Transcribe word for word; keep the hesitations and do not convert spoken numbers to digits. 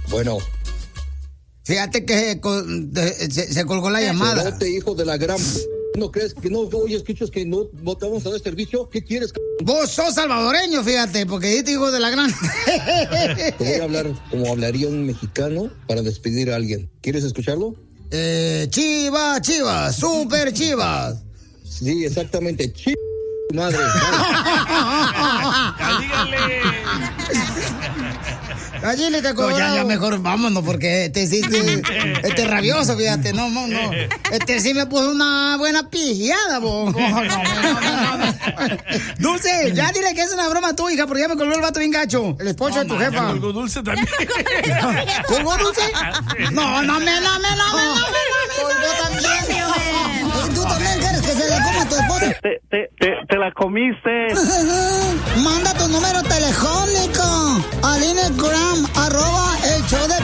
Bueno. Fíjate que se, se, se colgó la llamada. Cerote, hijo de la gran... ¿No crees que no oye, escuchas que no, no te vamos a dar servicio? ¿Qué quieres? Vos sos salvadoreño, fíjate, porque dijiste hijo de la gran... Te voy a hablar como hablaría un mexicano para despedir a alguien. ¿Quieres escucharlo? Eh, chivas, chivas, super chivas. Sí, exactamente. Chivas, madre. Dígale. Allí te no, ya, ya mejor vámonos porque este sí, este, este rabioso, fíjate, no, no, no. Este sí me puso una buena pijada, vos. No, no, no, no, no. Dulce, ya dile que es una broma tu hija, porque ya me colgó el vato bien gacho. El esposo no, de tu man, jefa. ¿Colgó Dulce también? ¿Colgó Dulce? No, no me, no me, no me, no me, colgó también. ¿Tú también quieres que se le coma a tu esposa? Te, te, te, te la comiste. Manda tu número telefónico al Instagram